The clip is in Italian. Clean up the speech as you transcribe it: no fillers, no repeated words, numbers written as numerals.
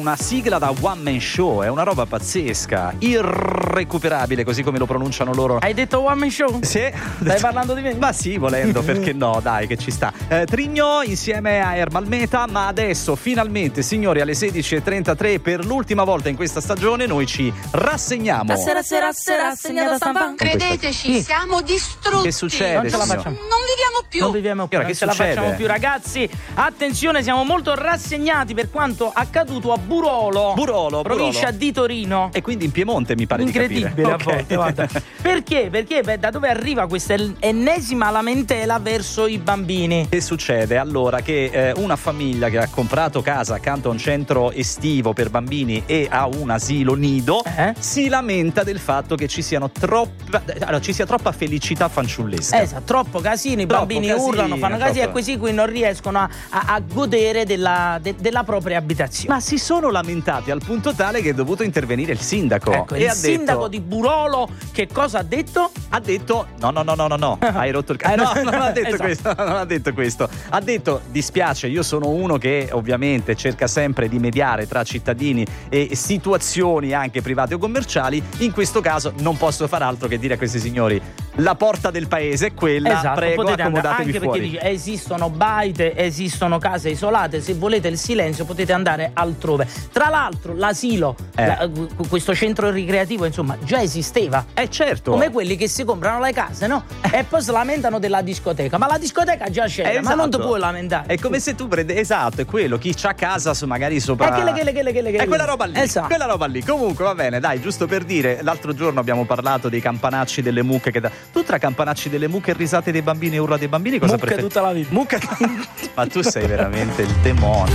Una sigla da one man show, è una roba pazzesca, irrecuperabile, così come lo pronunciano loro. Hai detto one man show? Sì. Stai parlando di me? Ma sì, volendo, perché no, dai, che ci sta. Trigno insieme a Ermal Meta, ma adesso finalmente, signori, alle 16:33 per l'ultima volta in questa stagione noi ci rassegniamo. Sera, segnata stampa. Credeteci, siamo distrutti. Che succede? Non ce la signor? facciamo. Non viviamo più. Non viviamo più, Che non ce la succede? facciamo più, ragazzi. Attenzione, siamo molto rassegnati per quanto accaduto a Burolo, provincia di Torino. E quindi in Piemonte, mi pare di capire. Incredibile, Ok. a volte, guarda. Perché? Perché da dove arriva questa ennesima lamentela verso i bambini? Che succede? Allora che una famiglia che ha comprato casa accanto a un centro estivo per bambini e a un asilo nido si lamenta del fatto che ci sia troppa felicità fanciullesca. Esatto, troppo casino, i bambini casino, urlano, fanno casino e troppo. così qui non riescono a godere della propria abitazione. Ma si sono lamentati al punto tale che è dovuto intervenire il sindaco. Ecco, e il ha sindaco detto, di Burolo che cosa ha detto? ha detto no, hai rotto il cazzo. No, non ha detto Esatto. questo, non ha detto questo. Ha detto: dispiace, io sono uno che ovviamente cerca sempre di mediare tra cittadini e situazioni anche private o commerciali. In questo caso non posso far altro che dire a questi signori: la porta del paese è quella, Esatto, prego, potete andare, accomodatevi anche fuori. perché dice, esistono baite, esistono case isolate, se volete il silenzio potete andare altrove. Tra l'altro l'asilo, questo centro ricreativo, insomma, già esisteva. Certo. Come quelli che si comprano le case, no? E poi si lamentano della discoteca, ma la discoteca già c'era, ma non ti puoi lamentare. È come se tu prendi, esatto, è quello, chi c'ha casa magari sopra. È quella roba lì. Esatto. Quella roba lì. Comunque va bene, dai, giusto per dire, l'altro giorno abbiamo parlato dei campanacci delle mucche tu tra campanacci delle mucche e risate dei bambini e urla dei bambini cosa Mucche preferisci? tutta la vita. Mucche. Ma tu sei veramente il demonio.